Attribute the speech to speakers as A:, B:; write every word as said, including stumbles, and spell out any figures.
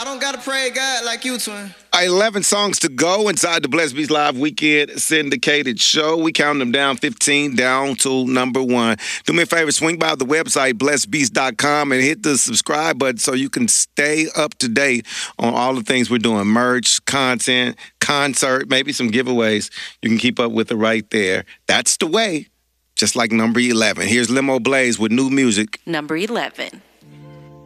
A: I don't gotta pray God like you, twin.
B: eleven songs to go inside the Blessed Beats Live Weekend syndicated show. We count them down fifteen down to number one. Do me a favor, swing by the website, blessed beats dot com, and hit the subscribe button so you can stay up to date on all the things we're doing. Merch, content, concert, maybe some giveaways. You can keep up with it right there. That's the way, just like number eleven. Here's Limo Blaze with new music.
C: Number eleven.